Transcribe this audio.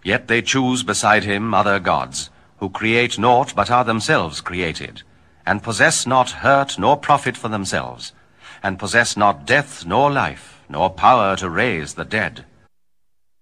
Yet they choose beside him other gods, who create naught but are themselves created, and possess not hurt nor profit for themselves, and possess not death nor life, nor power to raise the dead.